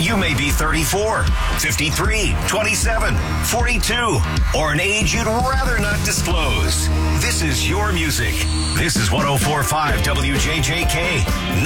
You may be 34, 53, 27, 42, or an age you'd rather not disclose. This is your music. This is 104.5 WJJK.